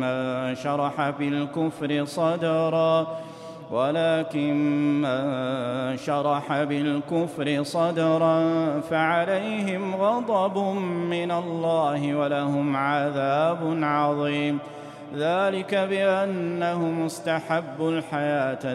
من شرح بالكفر صدرا فعليهم غضب من الله ولهم عذاب عظيم. ذلك بأنهم استحبوا الحياة